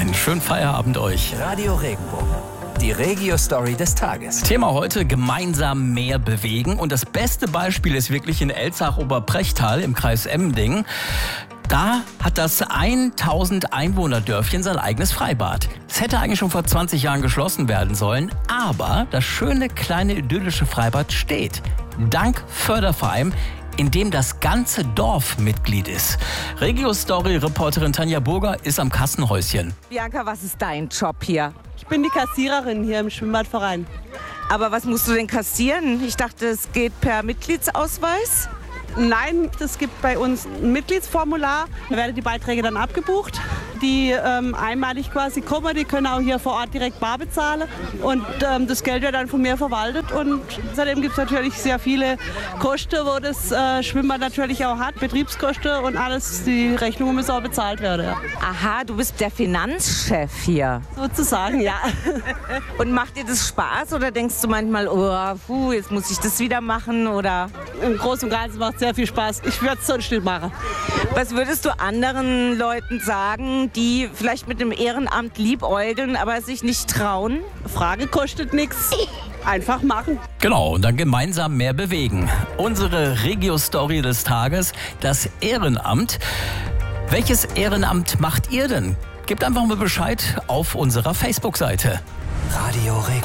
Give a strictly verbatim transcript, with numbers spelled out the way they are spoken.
Einen schönen Feierabend euch. Radio Regenbogen, die Regio-Story des Tages. Thema heute: gemeinsam mehr bewegen. Und das beste Beispiel ist wirklich in Elzach-Oberprechtal im Kreis Emmendingen. Da hat das tausend Einwohner-Dörfchen sein eigenes Freibad. Es hätte eigentlich schon vor zwanzig Jahren geschlossen werden sollen, aber das schöne kleine idyllische Freibad steht. Dank Förderverein, in dem das ganze Dorf Mitglied ist. Regio-Story-Reporterin Tanja Burger ist am Kassenhäuschen. Bianca, was ist dein Job hier? Ich bin die Kassiererin hier im Schwimmbadverein. Aber was musst du denn kassieren? Ich dachte, es geht per Mitgliedsausweis. Nein, es gibt bei uns ein Mitgliedsformular. Da werden die Beiträge dann abgebucht. Die ähm, einmalig quasi kommen, die können auch hier vor Ort direkt bar bezahlen. Und ähm, das Geld wird dann von mir verwaltet. Und außerdem gibt es natürlich sehr viele Kosten, wo das äh, Schwimmbad natürlich auch hat. Betriebskosten und alles, die Rechnungen müssen auch bezahlt werden. Ja. Aha, du bist der Finanzchef hier. Sozusagen, ja. Und macht dir das Spaß oder denkst du manchmal, oh, puh, jetzt muss ich das wieder machen? Oder? Im Großen und Ganzen macht es sehr viel Spaß. Ich würde es sonst nicht machen. Was würdest du anderen Leuten sagen, die vielleicht mit dem Ehrenamt liebäugeln, aber sich nicht trauen? Frage kostet nichts. Einfach machen. Genau, und dann gemeinsam mehr bewegen. Unsere Regio-Story des Tages, das Ehrenamt. Welches Ehrenamt macht ihr denn? Gebt einfach mal Bescheid auf unserer Facebook-Seite. Radio Regenbogen.